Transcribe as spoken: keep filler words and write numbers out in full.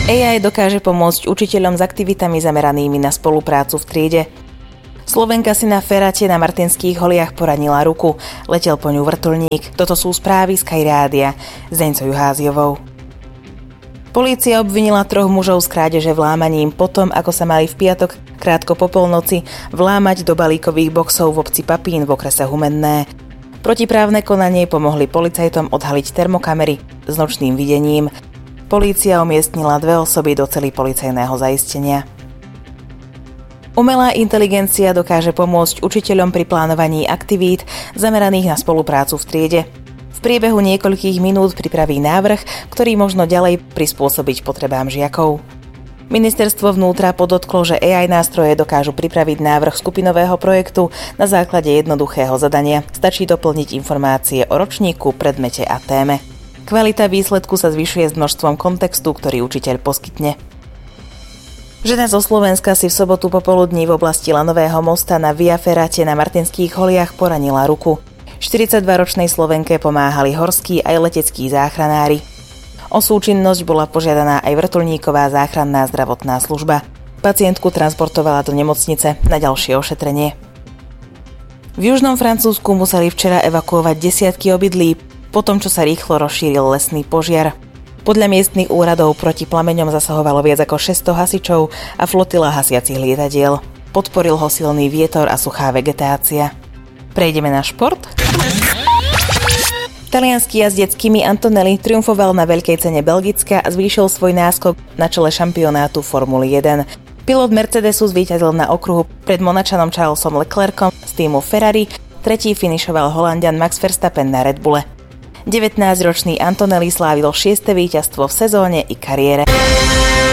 á í dokáže pomôcť učiteľom s aktivitami zameranými na spoluprácu v triede. Slovenka si na ferate na Martinských holiach poranila ruku. Letel po ňu vrtuľník. Toto sú správy z Sky Rádia s Deňcou Juháziovou. Polícia obvinila troch mužov z krádeže vlámaním potom, ako sa mali v piatok krátko po polnoci vlámať do balíkových boxov v obci Papín v okrese Humenné. Protiprávne konanie pomohli policajtom odhaliť termokamery s nočným videním. Polícia umiestnila dve osoby do cely policajného zaistenia. Umelá inteligencia dokáže pomôcť učiteľom pri plánovaní aktivít zameraných na spoluprácu v triede. V priebehu niekoľkých minút pripraví návrh, ktorý možno ďalej prispôsobiť potrebám žiakov. Ministerstvo vnútra podotklo, že á í nástroje dokážu pripraviť návrh skupinového projektu na základe jednoduchého zadania. Stačí doplniť informácie o ročníku, predmete a téme. Kvalita výsledku sa zvyšuje s množstvom kontextu, ktorý učiteľ poskytne. Žena zo Slovenska si v sobotu popoludní v oblasti Lanového mosta na Via Ferrate na Martinských holiach poranila ruku. štyridsaťdvaročnej Slovenke pomáhali horskí aj leteckí záchranári. O súčinnosť bola požiadaná aj vrtuľníková záchranná zdravotná služba. Pacientku transportovala do nemocnice na ďalšie ošetrenie. V južnom Francúzsku museli včera evakuovať desiatky obydlí, po tom, čo sa rýchlo rozšíril lesný požiar. Podľa miestnych úradov proti plameňom zasahovalo viac ako šesťsto hasičov a flotila hasiacich lietadiel. Podporil ho silný vietor a suchá vegetácia. Prejdeme na šport. Taliansky jazdec Kimi Antonelli triumfoval na veľkej cene Belgicka a zvýšil svoj náskok na čele šampionátu Formuly jeden. Pilot Mercedesu zvíťazil na okruhu pred Monačanom Charlesom Leclercom z týmu Ferrari, tretí finišoval Holanďan Max Verstappen na Red Bulle. devätnásťročný Antonelli slávil šieste víťazstvo v sezóne i kariére.